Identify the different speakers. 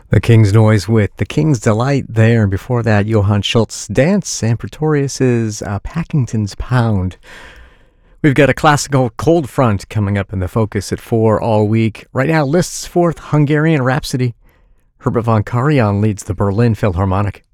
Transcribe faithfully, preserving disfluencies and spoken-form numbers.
Speaker 1: The King's Noise with The King's Delight there. And before that, Johann Schultz Dance and Pretorius's uh, Packington's Pound. We've got a classical cold front coming up in the focus at four all week. Right now, Liszt's fourth Hungarian Rhapsody. Herbert von Karajan leads the Berlin Philharmonic.